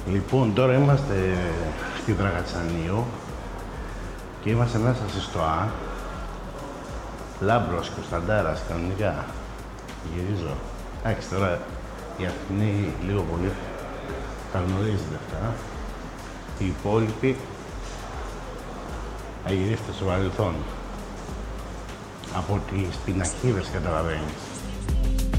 Λοιπόν, τώρα είμαστε στη Δραγατσανείο και είμαστε μέσα στη ΣΤΟΑ. Λάμπρος, Κωνσταντάρας, κανονικά. Γυρίζω. Εντάξει, τώρα οι Αθηναίοι λίγο πολύ τα γνωρίζετε αυτά. Οι υπόλοιποι θα γυρίσετε στο παρελθόν. Από τις πινακίδες καταλαβαίνεις.